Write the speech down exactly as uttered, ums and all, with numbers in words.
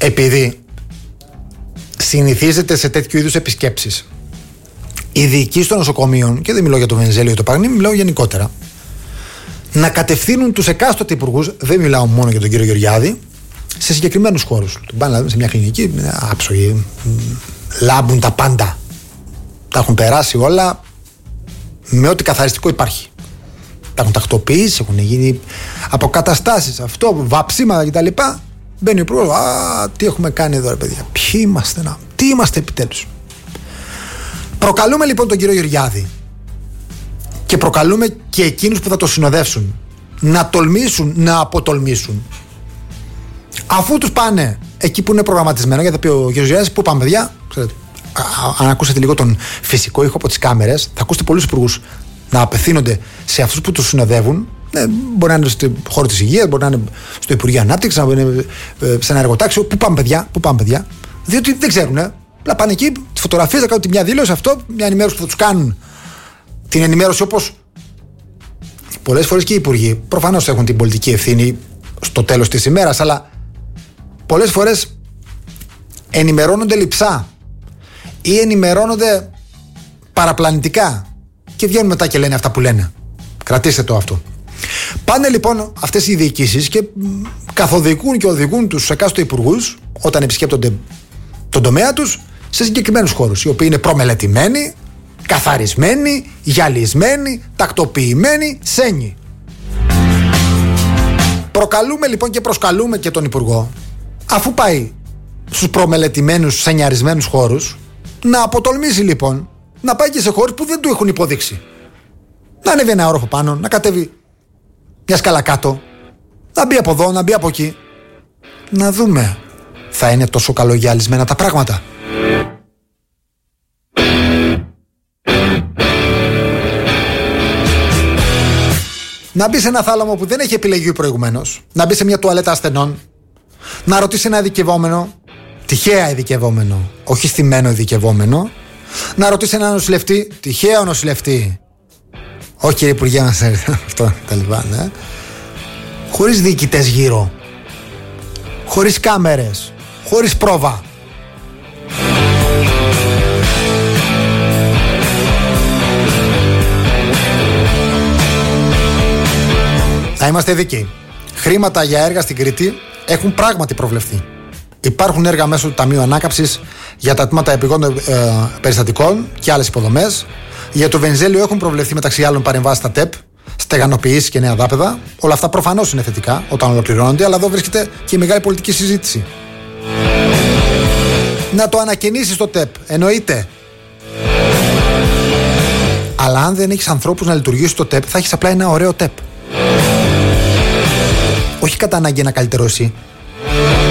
επειδή συνηθίζεται σε τέτοιου είδους επισκέψεις οι διοικήσεις των νοσοκομείων, και δεν μιλάω για το Βενιζέλιο ή το Παγνί, μιλάω γενικότερα, να κατευθύνουν τους εκάστοτε υπουργούς, δεν μιλάω μόνο για τον κύριο Γεωργιάδη, σε συγκεκριμένους χώρους. Τον πάνε δηλαδή σε μια κλινική, άψογη, λάμπουν τα πάντα. Τα έχουν περάσει όλα με ό,τι καθαριστικό υπάρχει. Τα έχουν τακτοποιήσει, έχουν γίνει αποκαταστάσεις, αυτό, βαψίματα κτλ. Μπαίνει ο υπουργός, α, τι έχουμε κάνει εδώ, ρε παιδιά, ποιοι είμαστε, να, τι είμαστε επιτέλους. Προκαλούμε λοιπόν τον κύριο Γεωργιάδη και προκαλούμε και εκείνους που θα το συνοδεύσουν να τολμήσουν, να αποτολμήσουν. Αφού τους πάνε εκεί που είναι προγραμματισμένο, γιατί θα πει ο κύριος Γεωργιάδης, πού πάμε παιδιά, ξέρετε, αν ακούσετε λίγο τον φυσικό ήχο από τις κάμερες, θα ακούσετε πολλούς υπουργούς να απευθύνονται σε αυτούς που τους συνοδεύουν. Ναι, μπορεί να είναι στο χώρο της υγείας, μπορεί να είναι στο Υπουργείο Ανάπτυξης, να είναι σε ένα εργοτάξιο. Πού πάμε παιδιά, πού πάμε παιδιά, διότι δεν ξέρουν. Απλά πάνε εκεί, τις φωτογραφίες, θα κάνουν τη μια δήλωση, αυτό, μια ενημέρωση που θα τους κάνουν. Την ενημέρωση όπως πολλές φορές και οι υπουργοί προφανώς έχουν την πολιτική ευθύνη στο τέλος της ημέρας, αλλά πολλές φορές ενημερώνονται λειψά ή ενημερώνονται παραπλανητικά και βγαίνουν μετά και λένε αυτά που λένε. Κρατήστε το αυτό. Πάνε λοιπόν αυτές οι διοικήσεις και καθοδηγούν και οδηγούν τους εκάστοτε υπουργούς όταν επισκέπτονται τον τομέα τους σε συγκεκριμένους χώρους, οι οποίοι είναι προμελετημένοι, καθαρισμένοι, γυαλισμένοι, τακτοποιημένοι, σένοι. Προκαλούμε λοιπόν και προσκαλούμε και τον υπουργό, αφού πάει στους προμελετημένους, σενιαρισμένους χώρους, να αποτολμήσει λοιπόν να πάει και σε χώρους που δεν του έχουν υποδείξει. Να ανέβει ένα όροφο πάνω, να κατέβει μια σκάλα κάτω, να μπει από εδώ, να μπει από εκεί. Να δούμε, θα είναι τόσο καλογιαλισμένα τα πράγματα? Να μπει σε ένα θάλαμο που δεν έχει επιλεγεί προηγουμένως, να μπει σε μια τουαλέτα ασθενών, να ρωτήσει ένα ειδικευόμενο, τυχαία ειδικευόμενο, όχι στημένο ειδικευόμενο, να ρωτήσει έναν νοσηλευτή, τυχαίο νοσηλευτή, όχι κύριε Υπουργέ μας, αυτό τα λοιπά, ναι. Χωρίς διοικητές γύρω, χωρίς κάμερες, χωρίς πρόβα. Να είμαστε δίκαιοι. Χρήματα για έργα στην Κρήτη έχουν πράγματι προβλεφθεί. Υπάρχουν έργα μέσω του Ταμείου Ανάκαμψης για τα τμήματα επιγόντων ε, περιστατικών και άλλες υποδομές. Για το Βενιζέλιο έχουν προβλεφθεί μεταξύ άλλων παρεμβάσεις στα ΤΕΠ, στεγανοποιήσεις και νέα δάπεδα. Όλα αυτά προφανώς είναι θετικά όταν ολοκληρώνονται, αλλά εδώ βρίσκεται και η μεγάλη πολιτική συζήτηση. Να το ανακαινήσεις το ΤΕΠ, εννοείται. Αλλά αν δεν έχεις ανθρώπους να λειτουργήσουν το ΤΕΠ, θα έχεις απλά ένα ωραίο ΤΕΠ. Όχι κατά ανάγκη ένα καλύτερο εσύ.